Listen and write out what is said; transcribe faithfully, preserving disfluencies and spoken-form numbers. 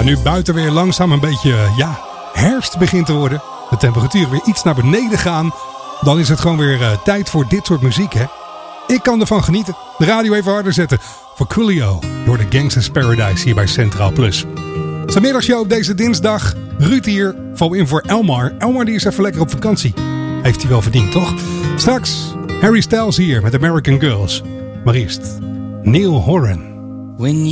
nu buiten weer langzaam een beetje, ja, herfst begint te worden. De temperatuur weer iets naar beneden gaan. Dan is het gewoon weer uh, tijd voor dit soort muziek, hè. Ik kan ervan genieten. De radio even harder zetten. Voor Coolio door de Gangsta's Paradise hier bij Centraal Plus. Zijn middagshow op deze dinsdag. Ruud hier, val in voor Elmar. Elmar die is even lekker op vakantie. Heeft hij wel verdiend, toch? Straks Harry Styles hier met American Girls. Maar eerst Neil Horan. When